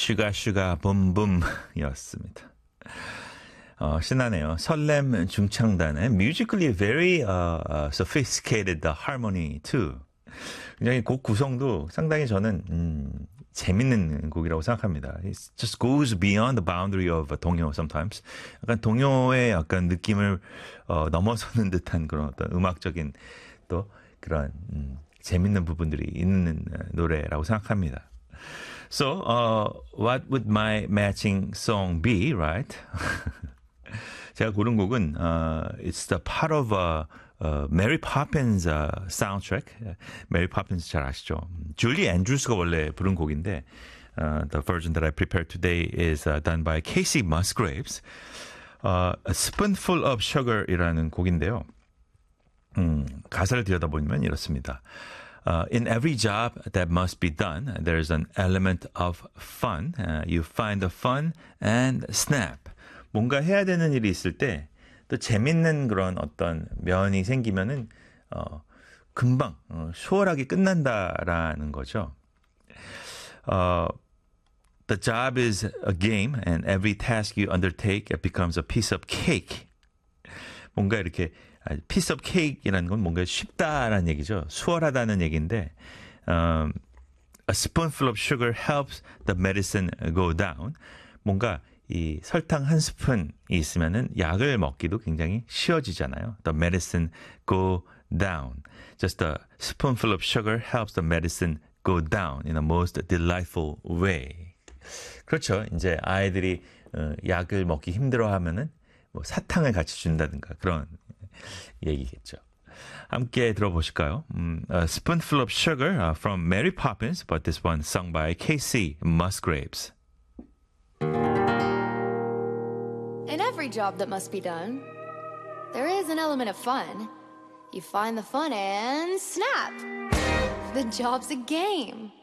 슈가 슈가 붐붐이었습니다. 신나네요. 설렘 중창단의 musically very sophisticated harmony too. 굉장히 곡 구성도 상당히 저는 재밌는 곡이라고 생각합니다. It just goes beyond the boundary of 동요 sometimes. 약간 동요의 약간 느낌을 넘어서는 듯한 그런 어떤 음악적인 또 그런 재밌는 부분들이 있는 노래라고 생각합니다. So, what would my matching song be, right? 제가 고른 곡은 it's the part of Mary Poppins soundtrack. Mary Poppins 잘 아시죠? 줄리 앤드루스가 원래 부른 곡인데 the version that I prepared today is done by Casey Musgraves. A Spoonful of Sugar이라는 곡인데요. 가사를 들여다보면 이렇습니다. In every job that must be done, there's an element of fun. You find the fun and snap. 뭔가 해야 되는 일이 있을 때 또 재밌는 그런 어떤 면이 생기면은 금방 수월하게 끝난다라는 거죠. The job is a game and every task you undertake it becomes a piece of cake. 뭔가 이렇게 piece of cake이라는 건 뭔가 쉽다라는 얘기죠. 수월하다는 얘기인데 a spoonful of sugar helps the medicine go down. 뭔가 이 설탕 한 스푼이 있으면은 약을 먹기도 굉장히 쉬워지잖아요. The medicine go down. Just a spoonful of sugar helps the medicine go down in a most delightful way. 그렇죠. 이제 아이들이 약을 먹기 힘들어하면은 뭐 사탕을 같이 준다든가 그런 얘기겠죠. 함께 들어보실까요? A Spoonful of Sugar from Mary Poppins, but this one sung by Casey Musgraves. In every job that must be done, there is an element of fun. You find the fun and snap! The job's a game.